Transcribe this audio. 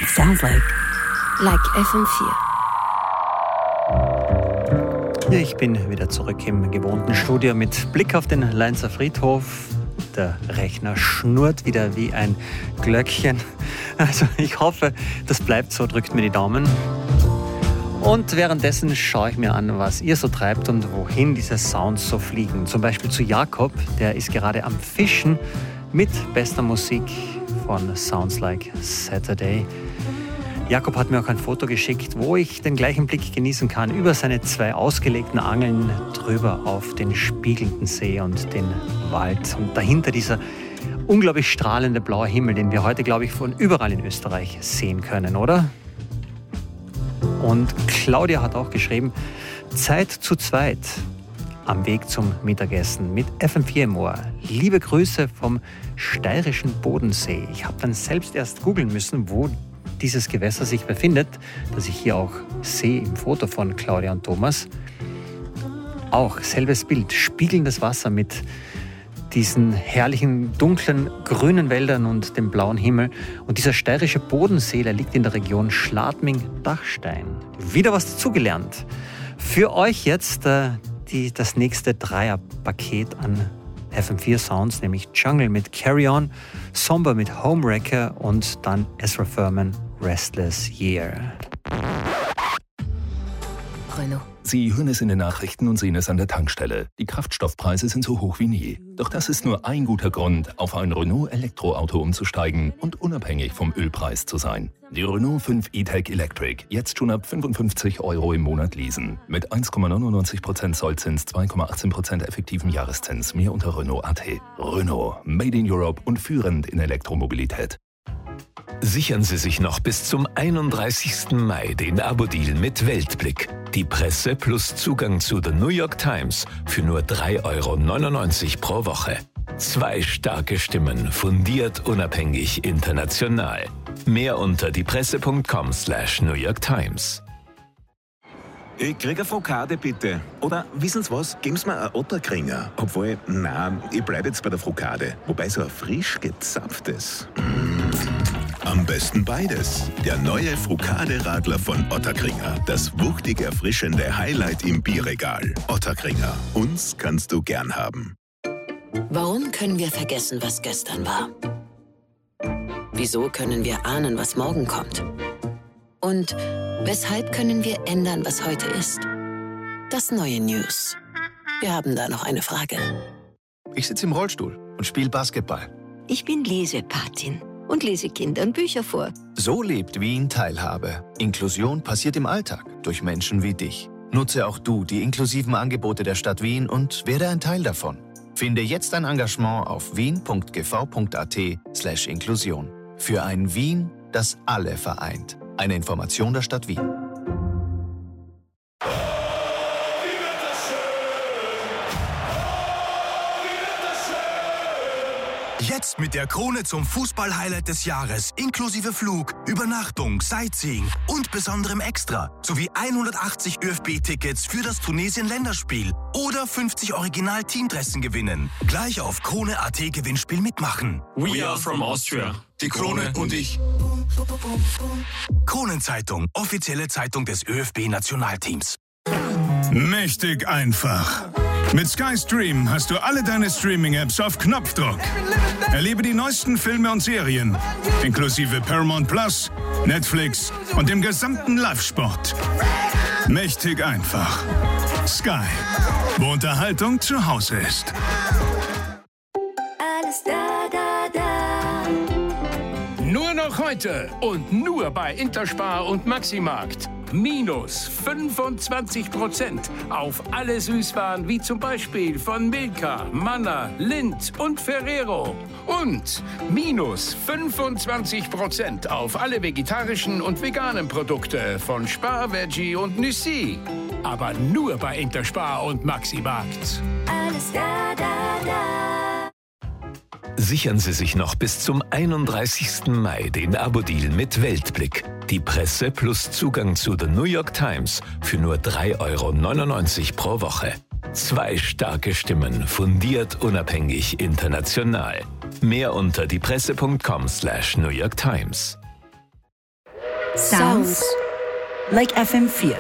Sounds like FM4. Ja, ich bin wieder zurück im gewohnten Studio mit Blick auf den Leinzer Friedhof. Der Rechner schnurrt wieder wie ein Glöckchen. Also ich hoffe, das bleibt so, drückt mir die Daumen. Und währenddessen schaue ich mir an, was ihr so treibt und wohin diese Sounds so fliegen. Zum Beispiel zu Jakob, der ist gerade am Fischen mit bester Musik von Sounds Like Saturday. Jakob hat mir auch ein Foto geschickt, wo ich den gleichen Blick genießen kann über seine 2 ausgelegten Angeln drüber auf den spiegelnden See und den Wald. Und dahinter dieser unglaublich strahlende blaue Himmel, den wir heute, glaube ich, von überall in Österreich sehen können, oder? Und Claudia hat auch geschrieben, Zeit zu zweit am Weg zum Mittagessen mit FM4 im Ohr. Liebe Grüße vom steirischen Bodensee. Ich habe dann selbst erst googeln müssen, wo dieses Gewässer sich befindet, das ich hier auch sehe im Foto von Claudia und Thomas. Auch selbes Bild, spiegelndes Wasser mit diesen herrlichen, dunklen, grünen Wäldern und dem blauen Himmel. Und dieser steirische Bodensee, der liegt in der Region Schladming-Dachstein. Wieder was dazugelernt. Für euch jetzt das nächste Dreierpaket an FM4 Sounds, nämlich Jungle mit Carry On, Somber mit Homewrecker und dann Ezra Furman, Restless Year. Renault. Sie hören es in den Nachrichten und sehen es an der Tankstelle. Die Kraftstoffpreise sind so hoch wie nie. Doch das ist nur ein guter Grund, auf ein Renault-Elektroauto umzusteigen und unabhängig vom Ölpreis zu sein. Die Renault 5 E-Tech Electric, jetzt schon ab 55 € im Monat leasen. Mit 1,99% Zollzins, 2,18% effektiven Jahreszins. Mehr unter Renault.at. Renault, made in Europe und führend in Elektromobilität. Sichern Sie sich noch bis zum 31. Mai den Abo-Deal mit Weltblick. Die Presse plus Zugang zu The New York Times für nur 3,99 € pro Woche. 2 starke Stimmen, fundiert, unabhängig, international. Mehr unter diepresse.com/New York Times. Ich krieg eine Frokade, bitte. Oder, wissen Sie was, geben Sie mir einen Otterkringer. Obwohl, nein, ich bleib jetzt bei der Frokade. Wobei so ein frisch gezapftes. Am besten beides. Der neue Frokade-Radler von Otterkringer. Das wuchtig erfrischende Highlight im Bierregal. Otterkringer. Uns kannst du gern haben. Warum können wir vergessen, was gestern war? Wieso können wir ahnen, was morgen kommt? Und weshalb können wir ändern, was heute ist? Das neue News. Wir haben da noch eine Frage. Ich sitze im Rollstuhl und spiele Basketball. Ich bin Lesepatin und lese Kindern Bücher vor. So lebt Wien Teilhabe. Inklusion passiert im Alltag durch Menschen wie dich. Nutze auch du die inklusiven Angebote der Stadt Wien und werde ein Teil davon. Finde jetzt ein Engagement auf wien.gv.at/Inklusion. Für ein Wien, das alle vereint. Eine Information der Stadt Wien. Jetzt mit der Krone zum Fußball-Highlight des Jahres, inklusive Flug, Übernachtung, Sightseeing und besonderem Extra, sowie 180 ÖFB-Tickets für das Tunesien-Länderspiel oder 50 Original-Teamdressen gewinnen. Gleich auf Krone.at Gewinnspiel mitmachen. We are from Austria. Die Krone und ich. Kronenzeitung, offizielle Zeitung des ÖFB-Nationalteams. Mächtig einfach. Mit Sky Stream hast du alle deine Streaming-Apps auf Knopfdruck. Erlebe die neuesten Filme und Serien, inklusive Paramount Plus, Netflix und dem gesamten Live-Sport. Mächtig einfach. Sky, wo Unterhaltung zu Hause ist. Alles da, da, da. Nur noch heute und nur bei Interspar und Maximarkt. Minus 25% auf alle Süßwaren wie zum Beispiel von Milka, Manna, Lindt und Ferrero. Und minus 25% auf alle vegetarischen und veganen Produkte von Spar, Veggie und Nüssi. Aber nur bei Interspar und Maximarkt. Alles da, da, da. Sichern Sie sich noch bis zum 31. Mai den Abo-Deal mit Weltblick. Die Presse plus Zugang zu The New York Times für nur 3,99 € pro Woche. 2 starke Stimmen, fundiert, unabhängig, international. Mehr unter diepresse.com/New York Times. Sounds like FM4.